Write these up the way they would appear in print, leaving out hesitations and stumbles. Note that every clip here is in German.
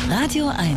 Radio 1.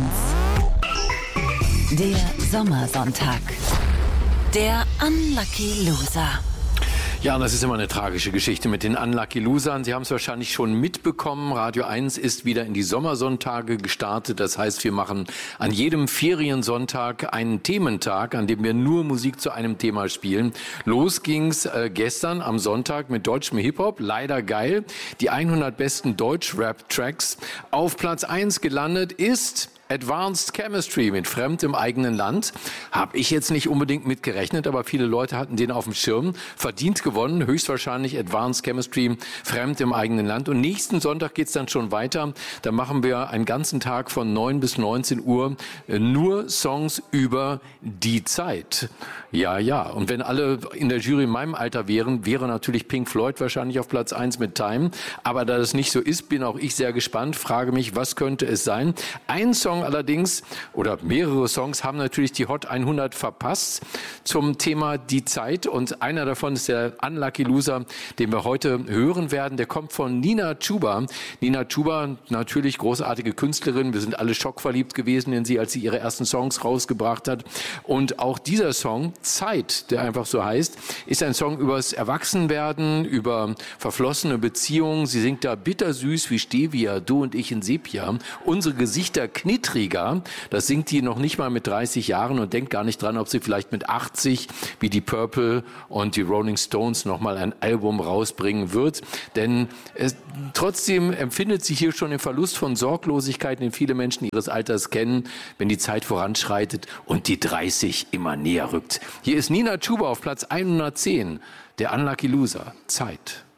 Der Sommersonntag. Der Unlucky Loser. Ja, und das ist immer eine tragische Geschichte mit den Unlucky Losern. Sie haben es wahrscheinlich schon mitbekommen. Radio 1 ist wieder in die Sommersonntage gestartet. Das heißt, wir machen an jedem Feriensonntag einen Thementag, an dem wir nur Musik zu einem Thema spielen. Los ging's gestern am Sonntag mit deutschem Hip-Hop. Leider geil. Die 100 besten Deutsch-Rap-Tracks. Auf Platz 1 gelandet ist Advanced Chemistry mit Fremd im eigenen Land. Habe ich jetzt nicht unbedingt mit gerechnet, aber viele Leute hatten den auf dem Schirm. Verdient gewonnen, höchstwahrscheinlich Advanced Chemistry, Fremd im eigenen Land. Und nächsten Sonntag geht's dann schon weiter. Da machen wir einen ganzen Tag von 9 bis 19 Uhr nur Songs über die Zeit. Ja. Und wenn alle in der Jury in meinem Alter wären, wäre natürlich Pink Floyd wahrscheinlich auf Platz 1 mit Time. Aber da das nicht so ist, bin auch ich sehr gespannt. Frage mich, was könnte es sein? Ein Song allerdings, oder mehrere Songs, haben natürlich die Hot 100 verpasst zum Thema die Zeit. Und einer davon ist der Unlucky Loser, den wir heute hören werden. Der kommt von Nina Chuba. Nina Chuba, natürlich großartige Künstlerin. Wir sind alle schockverliebt gewesen in sie, als sie ihre ersten Songs rausgebracht hat. Und auch dieser Song, Zeit, der einfach so heißt, ist ein Song übers Erwachsenwerden, über verflossene Beziehungen. Sie singt da bittersüß wie Stevia, du und ich in Sepia. Unsere Gesichter knittriger. Das singt die noch nicht mal mit 30 Jahren und denkt gar nicht dran, ob sie vielleicht mit 80 wie die Purple und die Rolling Stones nochmal ein Album rausbringen wird. Denn trotzdem empfindet sie hier schon den Verlust von Sorglosigkeit, den viele Menschen ihres Alters kennen, wenn die Zeit voranschreitet und die 30 immer näher rückt. Hier ist Nina Chuba auf Platz 110, der Unlucky Loser, Zeit.